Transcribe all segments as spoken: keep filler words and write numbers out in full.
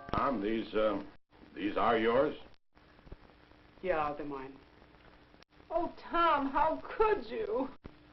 Tom, these, uh, these are yours? Yeah, they're mine. Oh, Tom, how could you?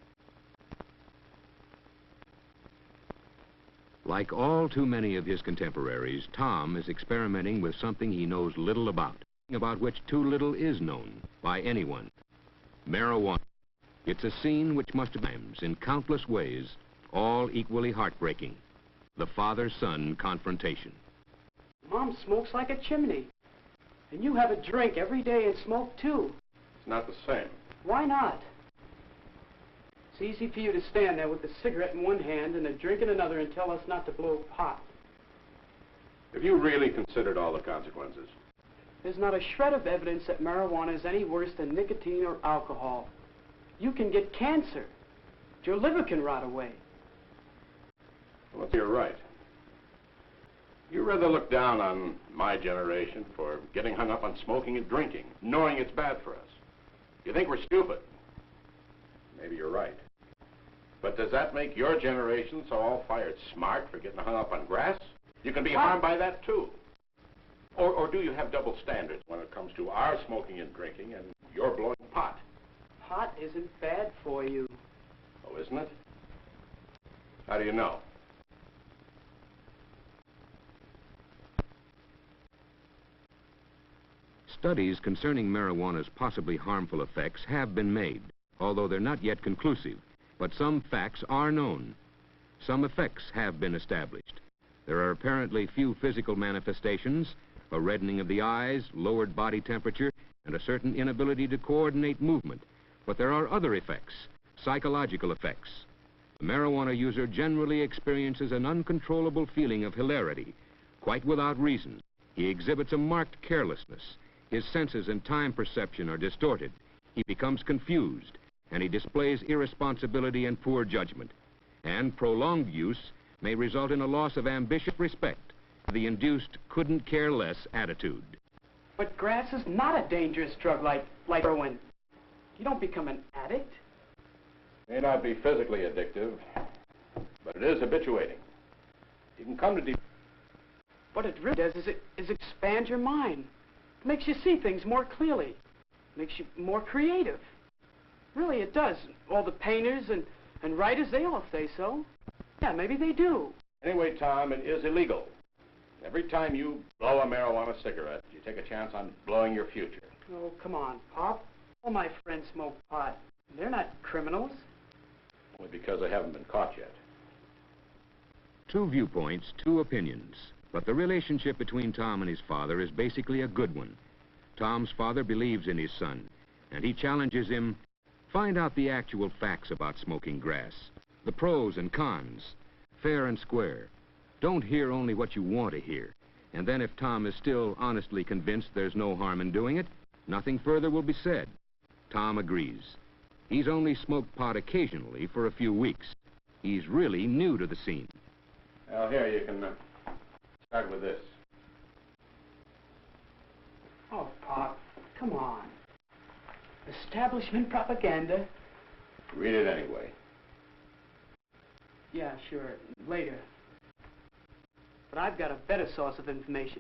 Like all too many of his contemporaries, Tom is experimenting with something he knows little about, about which too little is known by anyone. Marijuana. It's a scene which must have times, in countless ways, all equally heartbreaking. The father-son confrontation. Mom smokes like a chimney. And you have a drink every day and smoke too. It's not the same. Why not? It's easy for you to stand there with a cigarette in one hand and a drink in another and tell us not to blow pot. Have you really considered all the consequences? There's not a shred of evidence that marijuana is any worse than nicotine or alcohol. You can get cancer. Your liver can rot away. Well, you're right. You rather look down on my generation for getting hung up on smoking and drinking, knowing it's bad for us. You think we're stupid. Maybe you're right. But does that make your generation so all-fired smart for getting hung up on grass? You can be harmed by that, too. Or, or do you have double standards when it comes to our smoking and drinking and your blowing pot? Pot isn't bad for you. Oh, isn't it? How do you know? Studies concerning marijuana's possibly harmful effects have been made, although they're not yet conclusive. But some facts are known. Some effects have been established. There are apparently few physical manifestations, a reddening of the eyes, lowered body temperature, and a certain inability to coordinate movement. But there are other effects, psychological effects. The marijuana user generally experiences an uncontrollable feeling of hilarity, quite without reason. He exhibits a marked carelessness. His senses and time perception are distorted. He becomes confused, and he displays irresponsibility and poor judgment. And prolonged use may result in a loss of ambitious respect, the induced couldn't-care-less attitude. But grass is not a dangerous drug like, like heroin. You don't become an addict. May not be physically addictive, but it is habituating. You can come to deep... What it really does is it is expand your mind. It makes you see things more clearly. It makes you more creative. Really, it does. All the painters and, and writers, they all say so. Yeah, maybe they do. Anyway, Tom, it is illegal. Every time you blow a marijuana cigarette, you take a chance on blowing your future. Oh, come on, Pop. All my friends smoke pot. They're not criminals. Only because they haven't been caught yet. Two viewpoints, two opinions. But the relationship between Tom and his father is basically a good one. Tom's father believes in his son, and he challenges him, find out the actual facts about smoking grass, the pros and cons, fair and square. Don't hear only what you want to hear. And then if Tom is still honestly convinced there's no harm in doing it, nothing further will be said. Tom agrees. He's only smoked pot occasionally for a few weeks. He's really new to the scene. Well, here, you can uh, start with this. Oh, Pop, come on. Establishment propaganda. Read it anyway. Yeah, sure, later. But I've got a better source of information.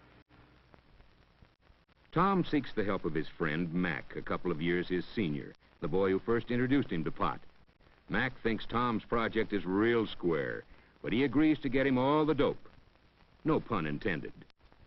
Tom seeks the help of his friend, Mac, a couple of years his senior, the boy who first introduced him to pot. Mac thinks Tom's project is real square, but he agrees to get him all the dope. No pun intended.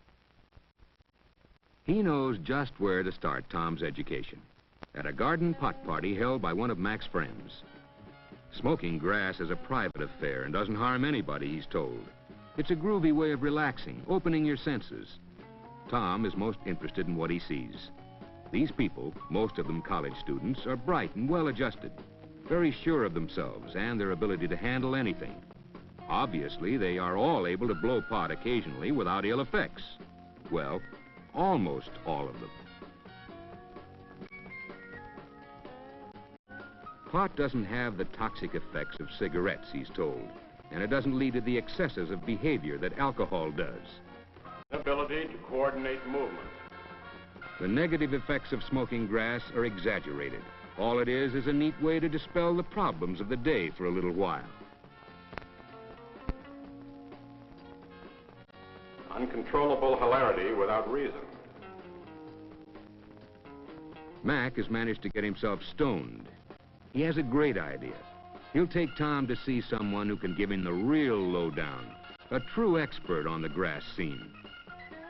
He knows just where to start Tom's education. At a garden pot party held by one of Mac's friends. Smoking grass is a private affair and doesn't harm anybody, he's told. It's a groovy way of relaxing, opening your senses. Tom is most interested in what he sees. These people, most of them college students, are bright and well-adjusted, very sure of themselves and their ability to handle anything. Obviously, they are all able to blow pot occasionally without ill effects. Well, almost all of them. Pot doesn't have the toxic effects of cigarettes, he's told, and it doesn't lead to the excesses of behavior that alcohol does. Ability to coordinate movement. The negative effects of smoking grass are exaggerated. All it is is a neat way to dispel the problems of the day for a little while. Uncontrollable hilarity without reason. Mac has managed to get himself stoned. He has a great idea. He'll take Tom to see someone who can give him the real lowdown, a true expert on the grass scene.